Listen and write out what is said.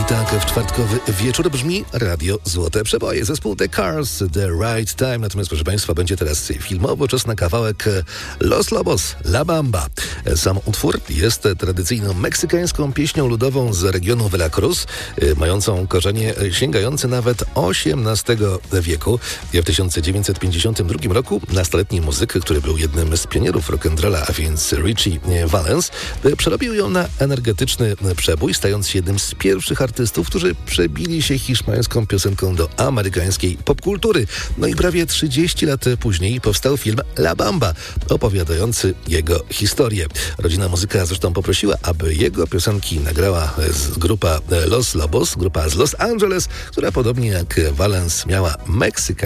Tak w czwartkowy wieczór brzmi Radio Złote Przeboje. Zespół The Cars, The Right Time. Natomiast, proszę Państwa, będzie teraz filmowo czas na kawałek Los Lobos, La Bamba. Sam utwór jest tradycyjną meksykańską pieśnią ludową z regionu Veracruz, mającą korzenie sięgające nawet XVIII wieku. W 1952 roku nastoletni muzyk, który był jednym z pionierów rock'n'rolla, a więc Richie Valens, przerobił ją na energetyczny przebój, stając się jednym z pierwszych artystów, którzy przebili się hiszpańską piosenką do amerykańskiej popkultury. No i prawie 30 lat później powstał film La Bamba, opowiadający jego historię. Rodzina muzyka zresztą poprosiła, aby jego piosenki nagrała grupa Los Lobos, grupa z Los Angeles, która podobnie jak Valens miała meksykańskie